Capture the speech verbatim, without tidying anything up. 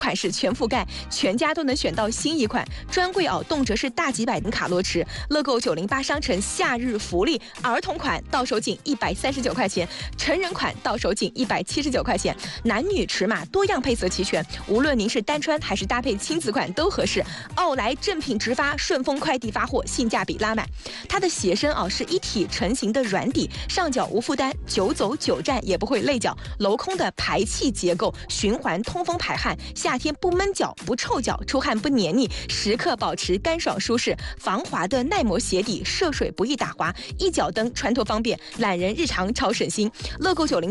款式全覆盖，全家都能选到新一款，专柜哦，动辄是大几百的卡路驰。乐购九零八商城夏日福利，儿童款到手仅一百三十九块钱，成人款到手仅一百七十九块钱，男女尺码多样配色齐全，无论您是单穿还是搭配亲子款都合适。奥莱正品直发，顺丰快递发货，性价比拉满。它的鞋身哦是一体成型的软底，上脚无负担，久走久站也不会累脚，镂空的排气结构，循环通风排汗。夏天不闷脚不臭脚，出汗不黏腻，时刻保持干爽舒适。防滑的耐磨鞋底，涉水不易打滑，一脚蹬穿脱方便，懒人日常超省心。乐购九零。